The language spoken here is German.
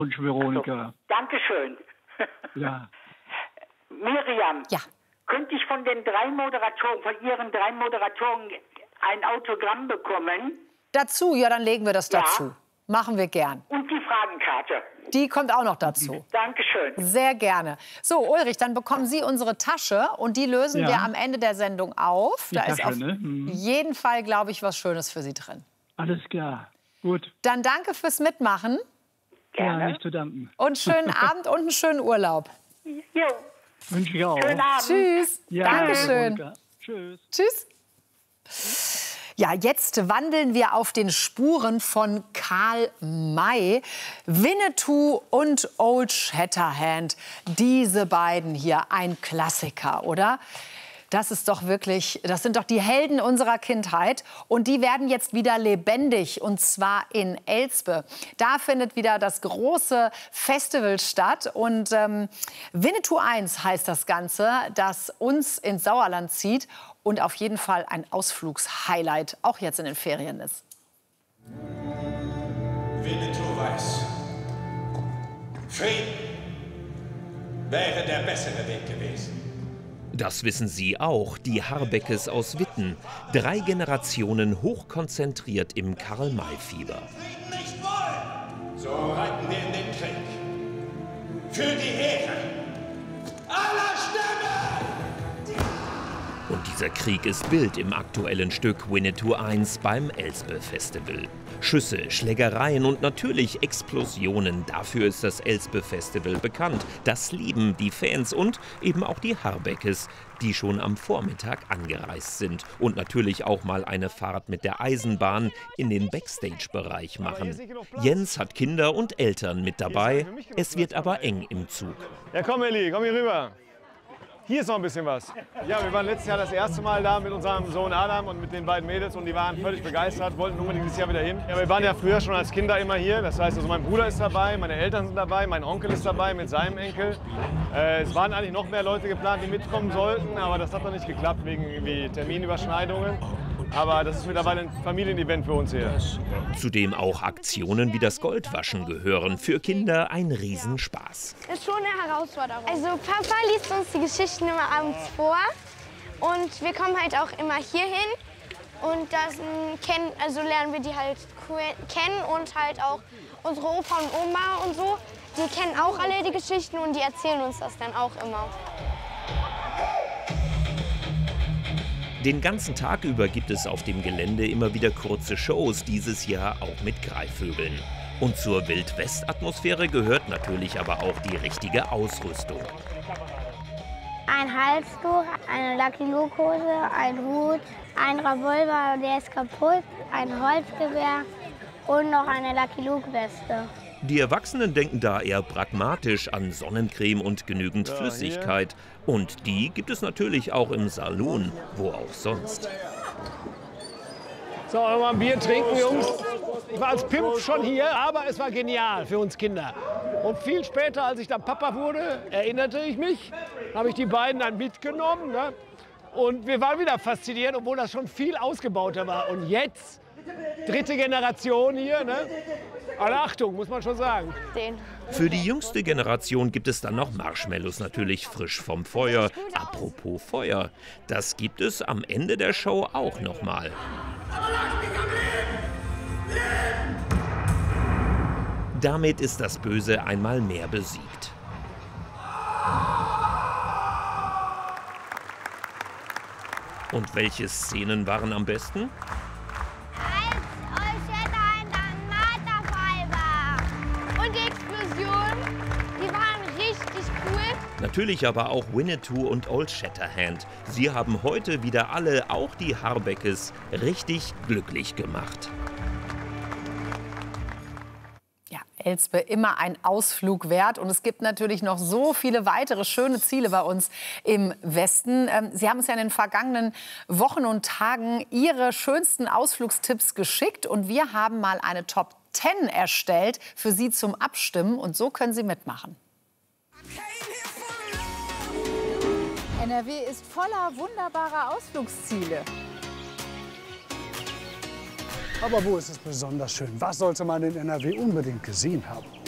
Wunsch, Veronika. Also, Dankeschön. Ja. Miriam, Ja. könnte ich von Ihren 3 Moderatoren ein Autogramm bekommen? Dazu, ja, dann legen wir das Ja. dazu. Machen wir gern. Und die Fragenkarte. Die kommt auch noch dazu. Dankeschön. Sehr gerne. So, Ulrich, dann bekommen Sie unsere Tasche und die lösen Ja. wir am Ende der Sendung auf. Die Da ist Tasche, auf ne? Mhm. jeden Fall, glaube ich, was Schönes für Sie drin. Alles klar. Gut. Dann danke fürs Mitmachen Ja, Gerne. nicht zu danken. und schönen Abend und einen schönen Urlaub. Jo, Wünsche ich auch. schönen Abend. Tschüss. Ja, Dankeschön. Veronika. Tschüss. Tschüss. Ja, jetzt wandeln wir auf den Spuren von Karl May. Winnetou und Old Shatterhand. Diese beiden hier, ein Klassiker, oder? Das ist doch wirklich, das sind doch die Helden unserer Kindheit. Und die werden jetzt wieder lebendig, und zwar in Elspe. Da findet wieder das große Festival statt. Und Winnetou 1 heißt das Ganze, das uns ins Sauerland zieht und auf jeden Fall ein Ausflugshighlight, auch jetzt in den Ferien ist. Winnetou weiß, Frieden wäre der bessere Weg gewesen. Das wissen Sie auch, die Harbeckes aus Witten. 3 Generationen hochkonzentriert im Karl-May-Fieber. Frieden nicht wollen. So reiten wir in den Krieg. Für die Ehre aller Stämme! Und dieser Krieg ist Bild im aktuellen Stück Winnetou 1 beim Elspe-Festival. Schüsse, Schlägereien und natürlich Explosionen. Dafür ist das Elspe-Festival bekannt. Das lieben die Fans und eben auch die Harbeckes, die schon am Vormittag angereist sind. Und natürlich auch mal eine Fahrt mit der Eisenbahn in den Backstage-Bereich machen. Jens hat Kinder und Eltern mit dabei. Es wird aber eng im Zug. Ja, komm Elli, komm hier rüber. Hier ist noch ein bisschen was. Ja, wir waren letztes Jahr das erste Mal da mit unserem Sohn Adam und mit den beiden Mädels und die waren völlig begeistert, wollten unbedingt dieses Jahr wieder hin. Ja, wir waren ja früher schon als Kinder immer hier. Das heißt, also mein Bruder ist dabei, meine Eltern sind dabei, mein Onkel ist dabei mit seinem Enkel. Es waren eigentlich noch mehr Leute geplant, die mitkommen sollten, aber das hat noch nicht geklappt wegen irgendwie Terminüberschneidungen. Aber das ist mittlerweile ein Familienevent für uns hier. Zudem auch Aktionen wie das Goldwaschen gehören. Für Kinder ein Riesenspaß. Das ist schon eine Herausforderung. Also Papa liest uns die Geschichten immer abends vor und wir kommen halt auch immer hier hin und lernen wir die halt kennen und halt auch unsere Opa und Oma und so. Die kennen auch alle die Geschichten und die erzählen uns das dann auch immer. Den ganzen Tag über gibt es auf dem Gelände immer wieder kurze Shows, dieses Jahr auch mit Greifvögeln. Und zur Wild-West-Atmosphäre gehört natürlich aber auch die richtige Ausrüstung. Ein Halstuch, eine Lucky Luke-Hose, ein Hut, ein Revolver, der ist kaputt, ein Holzgewehr und noch eine Lucky Luke-Weste. Die Erwachsenen denken da eher pragmatisch an Sonnencreme und genügend Flüssigkeit. Und die gibt es natürlich auch im Saloon, wo auch sonst. So, mal ein Bier trinken, Jungs. Ich war als Pimp schon hier, aber es war genial für uns Kinder. Und viel später, als ich dann Papa wurde, erinnerte ich mich, habe ich die beiden dann mitgenommen. Ne? Und wir waren wieder fasziniert, obwohl das schon viel ausgebauter war. Und jetzt, 3. Generation hier, ne? Alle Achtung, muss man schon sagen. Für die jüngste Generation gibt es dann noch Marshmallows, natürlich frisch vom Feuer. Apropos Feuer, das gibt es am Ende der Show auch noch mal. Damit ist das Böse einmal mehr besiegt. Und welche Szenen waren am besten? Und die Explosion, die waren richtig cool. Natürlich aber auch Winnetou und Old Shatterhand. Sie haben heute wieder alle, auch die Harbeckes, richtig glücklich gemacht. Ja, Elspe immer ein Ausflug wert. Und es gibt natürlich noch so viele weitere schöne Ziele bei uns im Westen. Sie haben uns ja in den vergangenen Wochen und Tagen Ihre schönsten Ausflugstipps geschickt. Und wir haben mal eine Top 10 erstellt für Sie zum Abstimmen. Und so können Sie mitmachen. NRW ist voller wunderbarer Ausflugsziele. Aber wo ist es besonders schön? Was sollte man in NRW unbedingt gesehen haben?